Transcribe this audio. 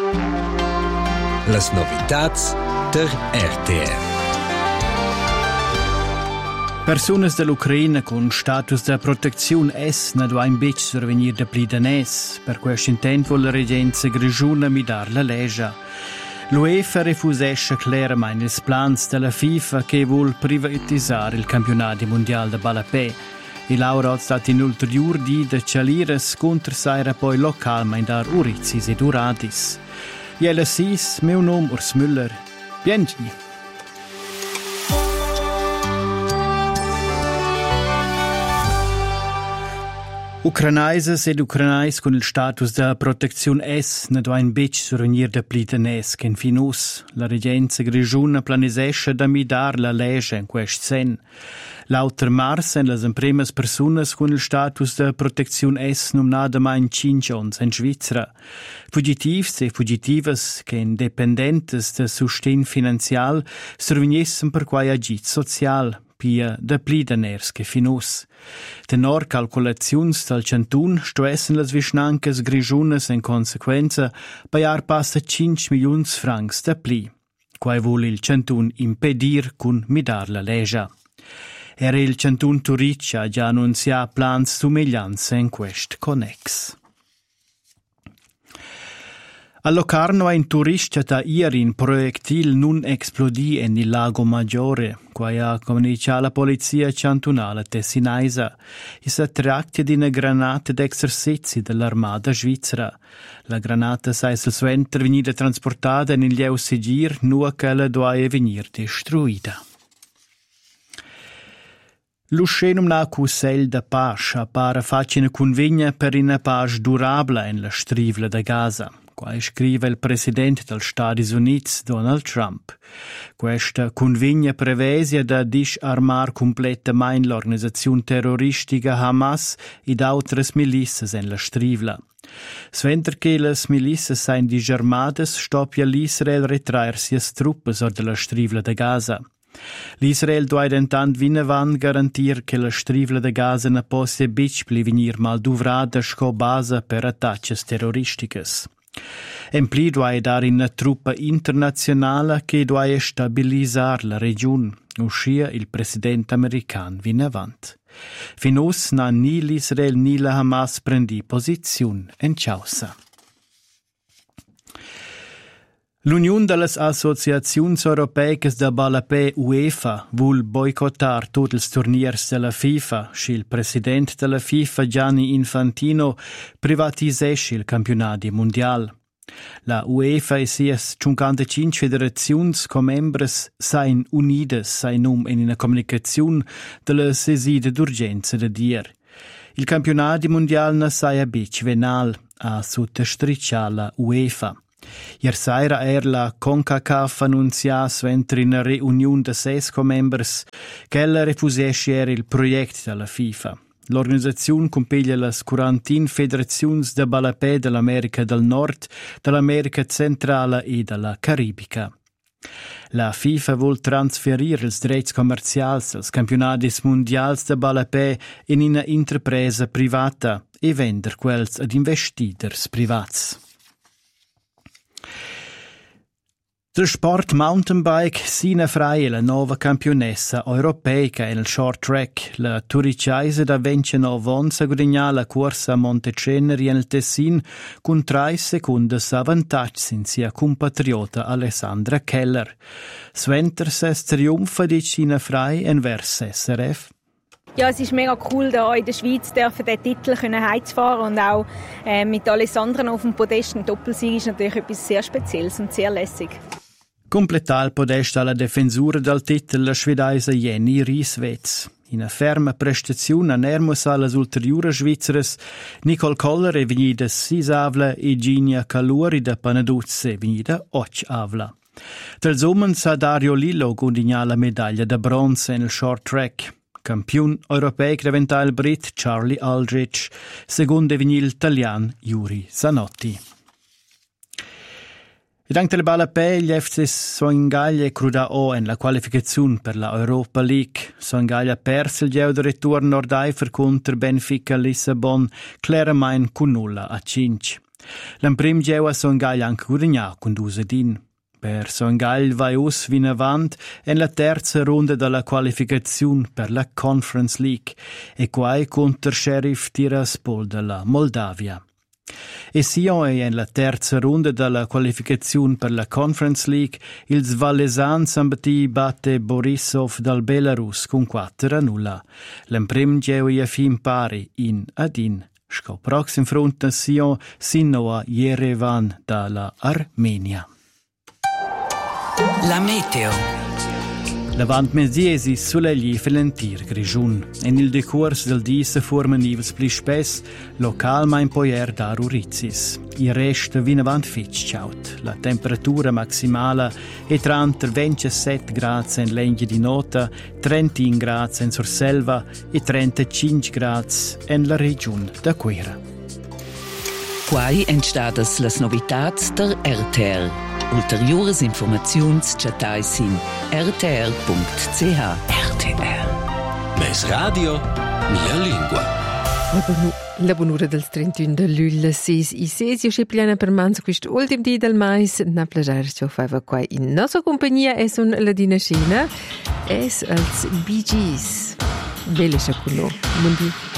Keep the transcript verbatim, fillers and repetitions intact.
Las novitats der R T R. Personas dell'Ucraina con status de protezione S ne doin bec survenir da pli danès. Per questo intent vuol la regenza grigiuna midar la legge. L'UEFA refusesce chiaramente ils plans della FIFA che vuol privatizzare il campionato mondiale de ballapè. E Laura ha stato in ulterior di de cialires contro saira poi localmente dar urizis ed uradis. E alla sis, meu nome Urs Müller. Bienveni. Ucranaises ed ucranais con il status da protezione S ne doin bec survenir da plitanes che in finus la regenza grigiuna planisesce da midar la legge in quest sen. L'auter mars en las impremas personas con il status da protezione S nominada mai in cincions in Svizzera. Fugitivs e fugitivas che independentes da sustain finanzial surveniesen per quai agit social. Pia de plidaners che finus. Tenor calculaziuns dal cantun stuessen las vischnancas grigiunas en consequenza paiar passa cinque milions francs da pli. Quai vuol il cantun impedir cun midar la legge. Era il cantun Turiccia già annunzia plans somiglianza in quest connex. A Locarno ein turista da ieri in proiectil nun esplodì en il lago Maggiore, quai ha comunicato la polizia cantonale tessinaisa. Si tratta di una granata d'esercizi dell'armata svizzera. La granata sei solamente venida trasportata in il lieu sigir, nu che la doia venir destruida. L'uscenum na cussel da pace appare facile convegna per una pace durabile in la strivla da Gaza. Qua scrive il presidente degli Stati Uniti, Donald Trump. Questa convegna prevede da disarmar completamente l'organizzazione terroristica Hamas ed altre milizie in la strivla. Sventer che le milizie siano disarmate, stoppia l'Israel retraer sias truppes or della strivla da Gaza. L'Israel doit intant vinavant garantir che la strivla da Gaza ne possa bic pli venir mal duvrada sco base per attacches terroristicas. En pli doit dar una truppa internazionale che doit stabilizzar la region, uscia il presidente american vinavant. Finus na ni l'Israel ni la Hamas prendi posizione en causa. L'Unione delle Associazioni Europee da ballapè UEFA vuol boicottar tutti i turniers della FIFA, se il presidente della FIFA Gianni Infantino privatisesce il campionato mondiale. La UEFA e sia cinquantacinque federazioni con membres sain unides sain um in una comunicazione della sesida d'urgenza da dir. Il campionato mondiale ne saia bec venal a sottostriccia la UEFA. Ier saira er la CONCACAF annunzia sventri in reunion de ses co-members che ella refusesce era il proiect della FIFA. L'organizzazione compiglia las quarantin federaziuns de ballapè dell'America del Nord, dell'America centrale e della Caribica. La FIFA vuol transferire ils drets commercials als campionatis mondials de ballapè in una intrapresa privata e vender quels ad investiders privats. Der sport mountainbike sina frei la nova campionessa europeica nel short track. La turiciaise da ventinove onza guadagna la corsa a Monteceneri nel Tessin con tre secondi avantaggio in sia compatriota Alessandra Keller. Sventer ses triumfa di sina frei en vers S R F. Ja, es ist mega cool, da in der Schweiz dürfen den Titel heimzufahren und auch äh, mit Alessandra auf dem Podest ein Doppelsieg ist natürlich etwas sehr Spezielles und sehr lässig. Completa il podest alla defensura del titolo la svedesa Jenny Rieswetz. In una ferma prestazione a Nermos alle ulteriori svizzeres, Nicole Koller è venuta sei avla e Ginia Caluri da Panaduzze è venuta otto avla. Del Somens ha Dario Lillo guadagnato la medaglia da bronzo nel short track. Campion europeo diventa il Brit Charlie Aldrich, secondo è venuto l'italiano Yuri Zanotti. E anche le ballapè gli F C Soingaglia cruda o en la qualificazione per la Europa League. Soingaglia perse il geo di ritorno Nordeifer contro Benfica Lissabon, chiaramente con nulla a cinque. L'emprim geu a Songal anche guadagnar con Dusedin. Per Songal vai us vin avant en la terza ronda della qualificazione per la Conference League e quai contro Sheriff Tiraspol della Moldavia. E Sion è en la terza ronda della qualificazione per la Conference League, ils Vallesan sambati batte Borisov dal Belarus con quattro a nulla. L'emprim geu a fin pari in ad in. Sco proxim front a Sion sino a Yerevan dalla Armenia. La meteo. Lavant mesiesi solegli felentir grigiun. En il decurs del di se forma nivels pli spess, local ma in poier dar urizis. Il rest vin avant fitch ciaut. La temperatura maximala è tra ventisette gradi in Lenghie di Nota, trentuno gradi in Surselva e trentacinque gradi in la regione da Quera. Quai entstadas las novitats der R T R. Ulteriores informaziuns chatais in r t r punct c h. R T R. Mes radio, mia lingua. La bonura del trentuno de luglio, seis e seis, io c'è piena per manzo questo ultimo dia del mais, na plagiare ciò fava qua in nostra compagnia es un ladina scena, es als Bee Gees. Belle sciacuno, mundi.